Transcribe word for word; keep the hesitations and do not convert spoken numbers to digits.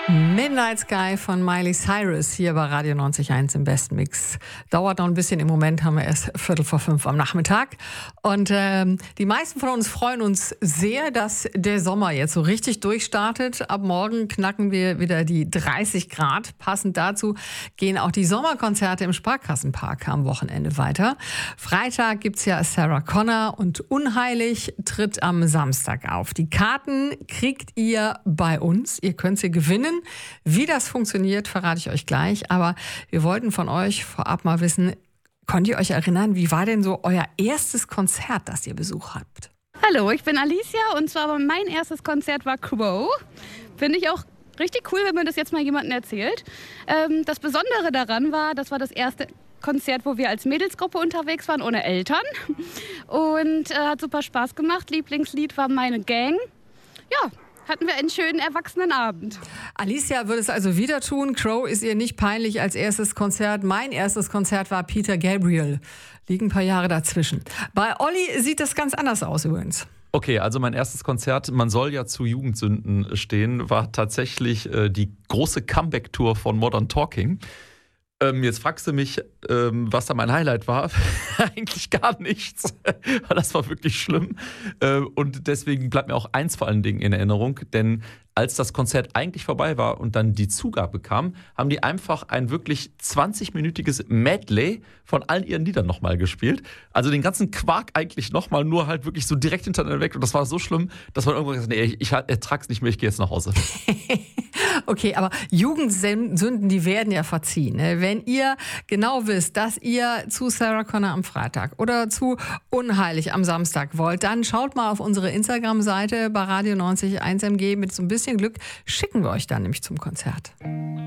Midnight Sky von Miley Cyrus hier bei Radio neunzig Komma eins im Besten Mix. Dauert noch ein bisschen, im Moment haben wir erst Viertel vor fünf am Nachmittag. Und ähm, die meisten von uns freuen uns sehr, dass der Sommer jetzt so richtig durchstartet. Ab morgen knacken wir wieder die dreißig Grad. Passend dazu gehen auch die Sommerkonzerte im Sparkassenpark am Wochenende weiter. Freitag gibt's ja Sarah Connor und Unheilig tritt am Samstag auf. Die Karten kriegt ihr bei uns. Ihr könnt sie gewinnen. Wie das funktioniert, verrate ich euch gleich. Aber wir wollten von euch vorab mal wissen, könnt ihr euch erinnern, wie war denn so euer erstes Konzert, das ihr Besuch habt? Hallo, ich bin Alicia und zwar mein erstes Konzert war Crow. Finde ich auch richtig cool, wenn man das jetzt mal jemandem erzählt. Ähm, das Besondere daran war, das war das erste Konzert, wo wir als Mädelsgruppe unterwegs waren, ohne Eltern. Und äh, hat super Spaß gemacht. Lieblingslied war Meine Gang. Ja, hatten wir einen schönen Erwachsenenabend. Alicia würde es also wieder tun. Crow ist ihr nicht peinlich als erstes Konzert. Mein erstes Konzert war Peter Gabriel. Liegen ein paar Jahre dazwischen. Bei Olli sieht das ganz anders aus übrigens. Okay, also mein erstes Konzert, man soll ja zu Jugendsünden stehen, war tatsächlich äh, die große Comeback-Tour von Modern Talking. Ähm, jetzt fragst du mich, ähm, was da mein Highlight war. Eigentlich gar nichts, weil das war wirklich schlimm. Äh, und deswegen bleibt mir auch eins vor allen Dingen in Erinnerung, denn als das Konzert eigentlich vorbei war und dann die Zugabe kam, haben die einfach ein wirklich zwanzig-minütiges Medley von allen ihren Liedern nochmal gespielt. Also den ganzen Quark eigentlich nochmal, nur halt wirklich so direkt hintereinander weg. Und das war so schlimm, dass man irgendwann gesagt hat, nee, ich, ich ertrag's nicht mehr, ich gehe jetzt nach Hause. Okay, aber Jugendsünden, die werden ja verziehen. Wenn ihr genau wisst, dass ihr zu Sarah Connor am Freitag oder zu Unheilig am Samstag wollt, dann schaut mal auf unsere Instagram-Seite bei Radio neunzig Komma eins M G. Mit so ein bisschen Glück schicken wir euch dann nämlich zum Konzert.